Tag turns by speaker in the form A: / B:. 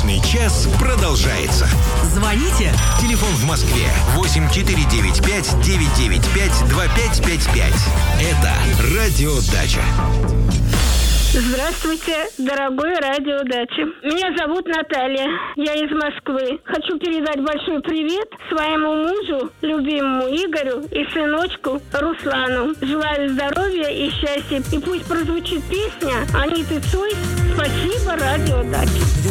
A: Дачный час продолжается.
B: Звоните.
A: Телефон в Москве 8495-995-2555. Это «Радио Дача».
C: Здравствуйте, дорогой радио Дача. Меня зовут Наталья, я из Москвы. Хочу передать большой привет своему мужу, любимому Игорю, и сыночку Руслану. Желаю здоровья и счастья. И пусть прозвучит песня Аниты Цой «Спасибо, радио Дача».